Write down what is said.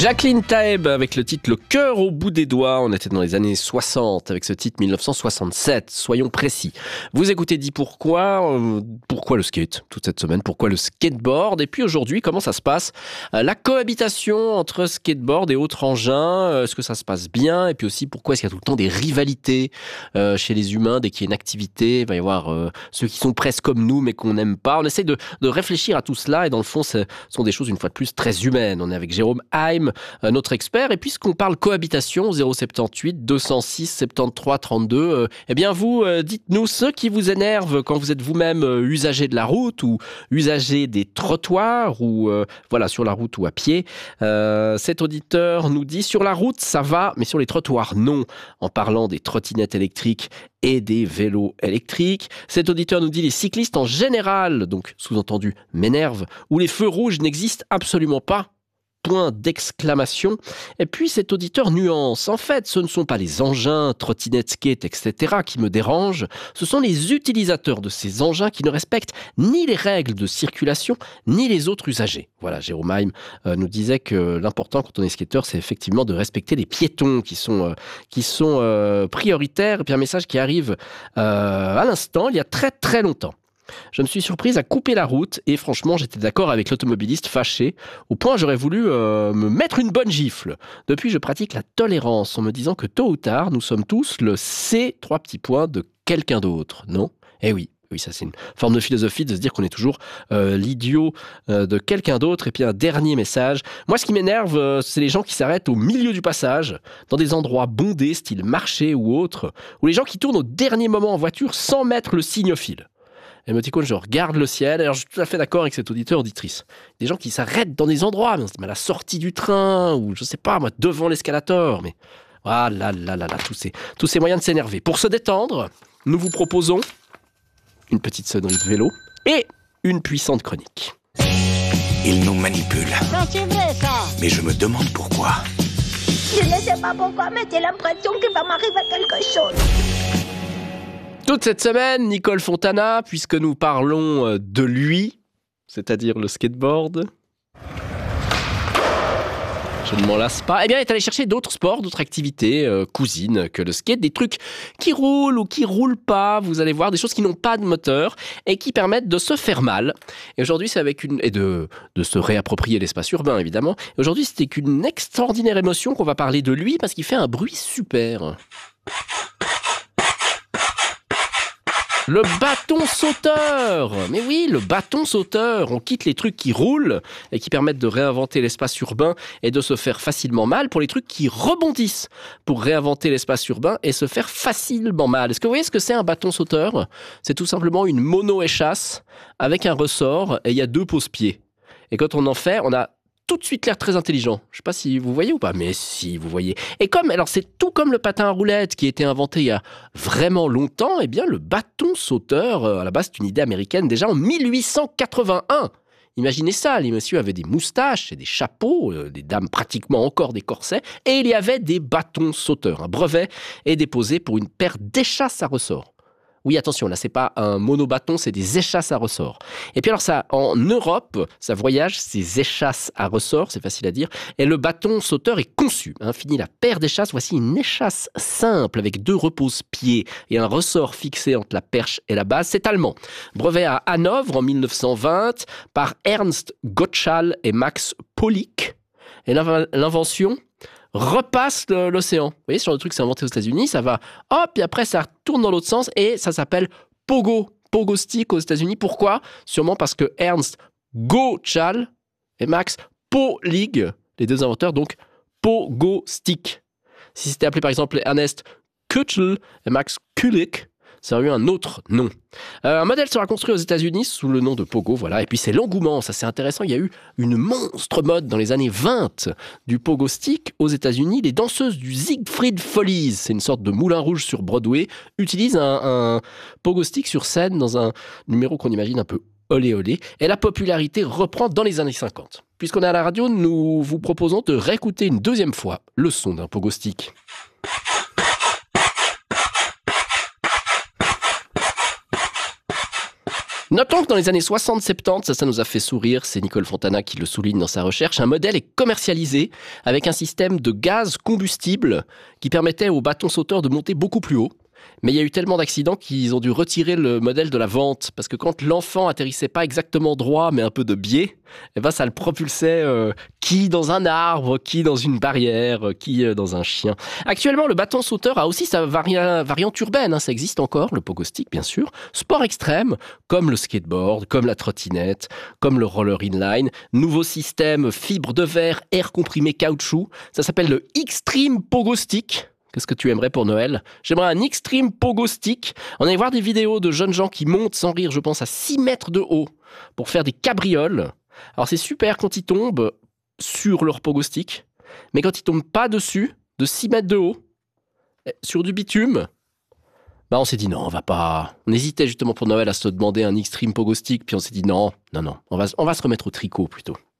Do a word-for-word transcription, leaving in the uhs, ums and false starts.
Jacqueline Taeb avec le titre Le cœur au bout des doigts. On était dans les années soixante avec ce titre mille neuf cent soixante-sept, soyons précis. Vous écoutez Dis pourquoi, euh, pourquoi le skate toute cette semaine, pourquoi le skateboard, et puis aujourd'hui comment ça se passe, euh, la cohabitation entre skateboard et autres engins, euh, est-ce que ça se passe bien, et puis aussi pourquoi est-ce qu'il y a tout le temps des rivalités euh, chez les humains dès qu'il y a une activité, il va y avoir euh, ceux qui sont presque comme nous mais qu'on n'aime pas. On essaie de, de réfléchir à tout cela et dans le fond ce sont des choses une fois de plus très humaines. On est avec Jérôme Haim, notre expert, et puisqu'on parle cohabitation, zéro soixante-dix-huit deux cent six soixante-treize trente-deux, euh, eh bien vous, euh, dites-nous ce qui vous énerve quand vous êtes vous-même euh, usager de la route ou usager des trottoirs ou euh, voilà, sur la route ou à pied. Euh, cet auditeur nous dit sur la route ça va, mais sur les trottoirs non, en parlant des trottinettes électriques et des vélos électriques. Cet auditeur nous dit les cyclistes en général, donc sous-entendu m'énervent, où les feux rouges n'existent absolument pas. Point d'exclamation. Et puis cet auditeur nuance. En fait, ce ne sont pas les engins, trottinettes, skate, et cetera qui me dérangent. Ce sont les utilisateurs de ces engins qui ne respectent ni les règles de circulation, ni les autres usagers. Voilà, Jérôme Haim euh, nous disait que l'important quand on est skateur, c'est effectivement de respecter les piétons qui sont, euh, qui sont euh, prioritaires. Et puis un message qui arrive euh, à l'instant, il y a très très longtemps. Je me suis surprise à couper la route et franchement j'étais d'accord avec l'automobiliste fâché au point j'aurais voulu euh, me mettre une bonne gifle. Depuis je pratique la tolérance en me disant que tôt ou tard nous sommes tous le C trois petits points de quelqu'un d'autre, non ? Eh oui. Oui, ça c'est une forme de philosophie de se dire qu'on est toujours euh, l'idiot euh, de quelqu'un d'autre. Et puis un dernier message. Moi, ce qui m'énerve, euh, c'est les gens qui s'arrêtent au milieu du passage, dans des endroits bondés, style marché ou autre, ou les gens qui tournent au dernier moment en voiture sans mettre le signofile. Émoticône, je regarde le ciel. Alors, je suis tout à fait d'accord avec cet auditeur auditrice. Des gens qui s'arrêtent dans des endroits, mais à la sortie du train, ou je sais pas, moi, devant l'escalator. Mais ah là là là là, tous ces, tous ces moyens de s'énerver. Pour se détendre, nous vous proposons une petite sonnerie de vélo et une puissante chronique. Il nous manipule. Non, c'est vrai ça. Mais je me demande pourquoi. Je ne sais pas pourquoi, mais j'ai l'impression qu'il va m'arriver quelque chose. Toute cette semaine, Nicole Fontana, puisque nous parlons de lui, c'est-à-dire le skateboard, je ne m'en lasse pas, eh bien, elle est allée chercher d'autres sports, d'autres activités euh, cousines que le skate, des trucs qui roulent ou qui roulent pas, vous allez voir, des choses qui n'ont pas de moteur et qui permettent de se faire mal. Et aujourd'hui, c'est avec une... et de, de se réapproprier l'espace urbain, évidemment. Et aujourd'hui, c'était qu'une extraordinaire émotion qu'on va parler de lui parce qu'il fait un bruit super. Le bâton sauteur. Mais oui, le bâton sauteur. On quitte les trucs qui roulent et qui permettent de réinventer l'espace urbain et de se faire facilement mal pour les trucs qui rebondissent pour réinventer l'espace urbain et se faire facilement mal. Est-ce que vous voyez ce que c'est un bâton sauteur ? C'est tout simplement une mono-échasse avec un ressort et il y a deux pose-pieds. Et quand on en fait, on a tout de suite l'air très intelligent. Je sais pas si vous voyez ou pas, mais si vous voyez. Et comme, alors c'est tout comme le patin à roulettes qui a été inventé il y a vraiment longtemps, eh bien le bâton sauteur, à la base c'est une idée américaine déjà en mille huit cent quatre-vingt-un. Imaginez ça, les messieurs avaient des moustaches et des chapeaux, euh, des dames pratiquement encore des corsets, et il y avait des bâtons sauteurs. Un brevet est déposé pour une paire d'échasses à ressort. Oui, attention, là, c'est pas un monobâton, c'est des échasses à ressort. Et puis alors ça, en Europe, ça voyage, ces échasses à ressort, c'est facile à dire, et le bâton sauteur est conçu. Hein, fini la paire d'échasses, voici une échasse simple avec deux repose-pieds et un ressort fixé entre la perche et la base. C'est allemand. Brevet à Hanovre en mille neuf cent vingt par Ernst Gottschall et Max Paulik. Et l'invention repasse l'océan. Vous voyez, sur le truc, c'est inventé aux États-Unis, ça va, hop, et après, ça retourne dans l'autre sens, et ça s'appelle Pogo, Pogo Stick aux États-Unis. Pourquoi ? Sûrement parce que Ernst Gottschall et Max Paulig, les deux inventeurs, donc Pogo Stick. Si c'était appelé par exemple Ernest Kutschl et Max Kulik, ça aurait eu un autre nom. Euh, un modèle sera construit aux États-Unis sous le nom de Pogo, voilà. Et puis c'est l'engouement, ça c'est intéressant. Il y a eu une monstre mode dans les années vingt du Pogo Stick aux États-Unis. Les danseuses du Siegfried Follies, c'est une sorte de moulin rouge sur Broadway, utilisent un, un Pogo Stick sur scène dans un numéro qu'on imagine un peu olé olé. Et la popularité reprend dans les années cinquante. Puisqu'on est à la radio, nous vous proposons de réécouter une deuxième fois le son d'un Pogo Stick. Notons que dans les années soixante soixante-dix, ça, ça nous a fait sourire, c'est Nicole Fontana qui le souligne dans sa recherche, un modèle est commercialisé avec un système de gaz combustible qui permettait aux bâtons sauteurs de monter beaucoup plus haut. Mais il y a eu tellement d'accidents qu'ils ont dû retirer le modèle de la vente. Parce que quand l'enfant atterrissait pas exactement droit, mais un peu de biais, eh ben ça le propulsait euh, qui dans un arbre, qui dans une barrière, qui euh, dans un chien. Actuellement, le bâton sauteur a aussi sa vari- variante urbaine. Hein, ça existe encore, le pogo stick, bien sûr. Sport extrême, comme le skateboard, comme la trottinette, comme le roller inline. Nouveau système, fibre de verre, air comprimé caoutchouc. Ça s'appelle le Extreme Pogo Stick. Qu'est-ce que tu aimerais pour Noël? J'aimerais un Extreme Pogo Stick. On allait voir des vidéos de jeunes gens qui montent sans rire, je pense, à six mètres de haut pour faire des cabrioles. Alors c'est super quand ils tombent sur leur Pogo Stick, mais quand ils tombent pas dessus, de six mètres de haut, sur du bitume, bah on s'est dit non, on va pas... On hésitait justement pour Noël à se demander un Extreme Pogo Stick, puis on s'est dit non, non, non, on va, on va se remettre au tricot plutôt.